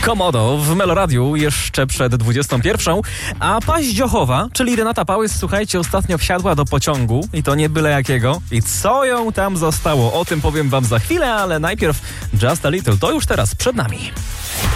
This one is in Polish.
Komodo w Meloradiu jeszcze przed 21, a Paździochowa, czyli Renata Pałys, słuchajcie, ostatnio wsiadła do pociągu i to nie byle jakiego. I co ją tam zostało? O tym powiem wam za chwilę, ale najpierw Just a Little, to już teraz przed nami.